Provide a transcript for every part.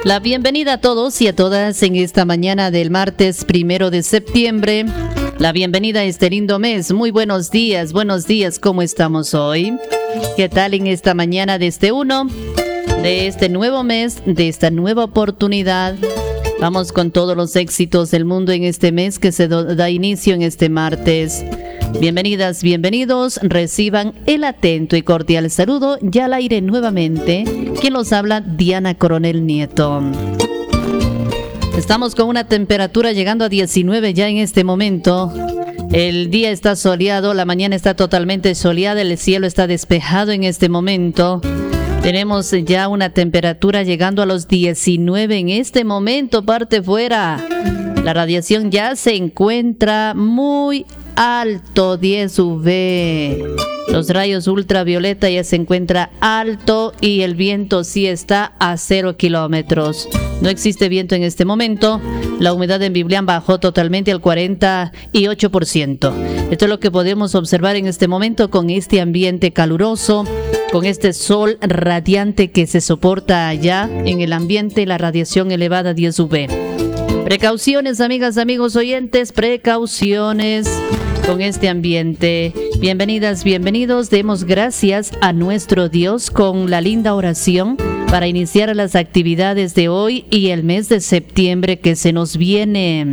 La bienvenida a todos y a todas en esta mañana del martes 1 de septiembre. La bienvenida a este lindo mes. Muy buenos días, ¿cómo estamos hoy? ¿Qué tal en esta mañana de este 1, de este nuevo mes, de esta nueva oportunidad? Vamos con todos los éxitos del mundo en este mes que se da inicio en este martes. Bienvenidas, bienvenidos, reciban el atento y cordial saludo. Ya al aire nuevamente, quien los habla, Diana Coronel Nieto. Estamos con una temperatura llegando a 19 ya en este momento. El día está soleado, la mañana está totalmente soleada, el cielo está despejado en este momento. Tenemos ya una temperatura llegando a los 19 en este momento, parte fuera. La radiación ya se encuentra muy alto, 10 UV. Los rayos ultravioleta ya se encuentra alto y el viento sí está a 0 kilómetros. No existe viento en este momento. La humedad en Biblián bajó totalmente al 48%. Esto es lo que podemos observar en este momento con este ambiente caluroso, con este sol radiante que se soporta allá en el ambiente, la radiación elevada 10 UV. Precauciones, amigas, amigos oyentes, precauciones con este ambiente. Bienvenidas, bienvenidos. Demos gracias a nuestro Dios con la linda oración para iniciar las actividades de hoy y el mes de septiembre que se nos viene.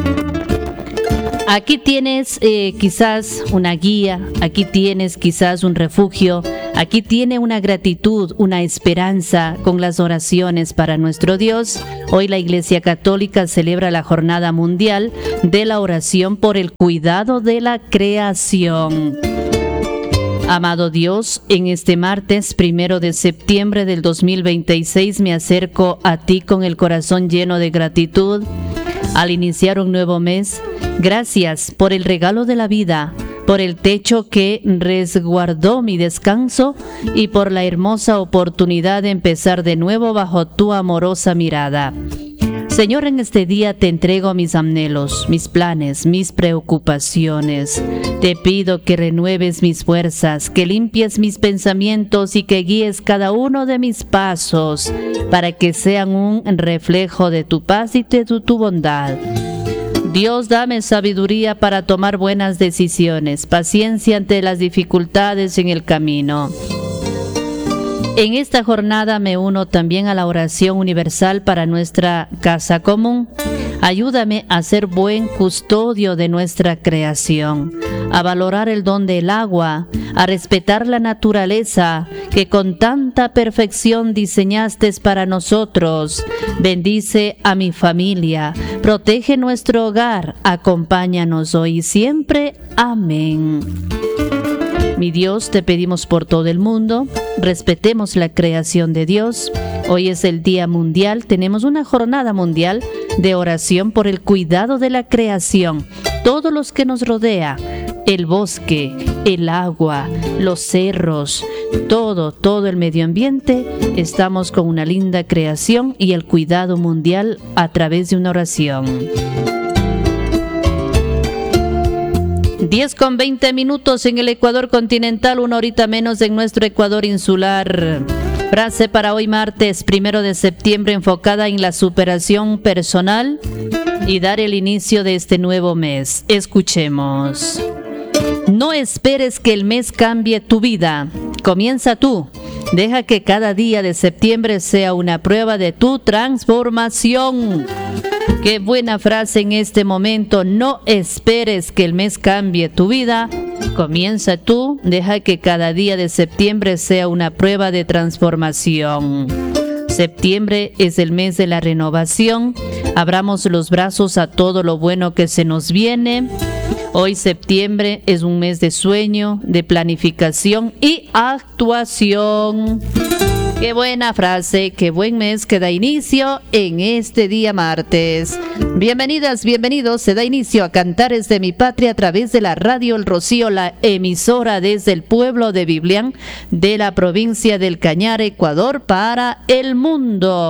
Aquí tienes quizás una guía, aquí tienes quizás un refugio, aquí tiene una gratitud, una esperanza con las oraciones para nuestro Dios. Hoy la Iglesia Católica celebra la Jornada Mundial de la Oración por el Cuidado de la Creación. Amado Dios, en este martes 1 de septiembre del 2026 me acerco a ti con el corazón lleno de gratitud. Al iniciar un nuevo mes, gracias por el regalo de la vida, por el techo que resguardó mi descanso y por la hermosa oportunidad de empezar de nuevo bajo tu amorosa mirada. Señor, en este día te entrego mis anhelos, mis planes, mis preocupaciones. Te pido que renueves mis fuerzas, que limpies mis pensamientos y que guíes cada uno de mis pasos para que sean un reflejo de tu paz y de tu bondad. Dios, dame sabiduría para tomar buenas decisiones, paciencia ante las dificultades en el camino. En esta jornada me uno también a la oración universal para nuestra casa común. Ayúdame a ser buen custodio de nuestra creación, a valorar el don del agua, a respetar la naturaleza que con tanta perfección diseñaste para nosotros. Bendice a mi familia, protege nuestro hogar, acompáñanos hoy y siempre. Amén. Mi Dios, te pedimos por todo el mundo, respetemos la creación de Dios. Hoy es el Día Mundial, tenemos una jornada mundial de oración por el cuidado de la creación. Todos los que nos rodea, el bosque, el agua, los cerros, todo el medio ambiente, estamos con una linda creación y el cuidado mundial a través de una oración. 10:20 en el Ecuador continental, 1 horita menos en nuestro Ecuador insular. Frase para hoy martes 1 de septiembre enfocada en la superación personal y dar el inicio de este nuevo mes. Escuchemos. No esperes que el mes cambie tu vida. Comienza tú. Deja que cada día de septiembre sea una prueba de tu transformación. Qué buena frase en este momento. No esperes que el mes cambie tu vida. Comienza tú. Deja que cada día de septiembre sea una prueba de transformación. Septiembre es el mes de la renovación. Abramos los brazos a todo lo bueno que se nos viene. Hoy septiembre es un mes de sueño, de planificación y actuación. Qué buena frase, qué buen mes que da inicio en este día martes. Bienvenidas, bienvenidos, se da inicio a Cantares de mi Patria a través de la Radio El Rocío, la emisora desde el pueblo de Biblián de la provincia del Cañar, Ecuador, para el mundo.